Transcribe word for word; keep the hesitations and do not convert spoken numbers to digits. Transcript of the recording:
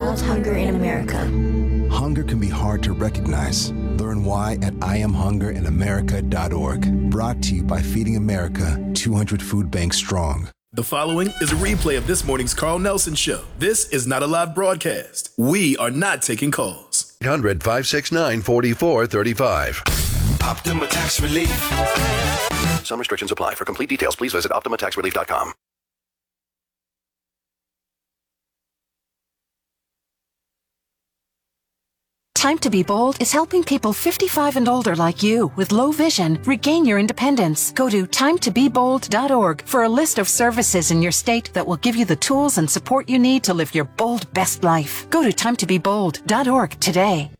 solves hunger in America. Hunger can be hard to recognize. Learn why at I am hunger in america dot org. Brought to you by Feeding America, two hundred food banks strong. The following is a replay of this morning's Carl Nelson Show. This is not a live broadcast. We are not taking calls. eight hundred, five six nine, four four three five. Optima Tax Relief. Some restrictions apply. For complete details, please visit optima tax relief dot com. Time to Be Bold is helping people fifty-five and older like you with low vision regain your independence. Go to time to be bold dot org for a list of services in your state that will give you the tools and support you need to live your bold best life. Go to time to be bold dot org today.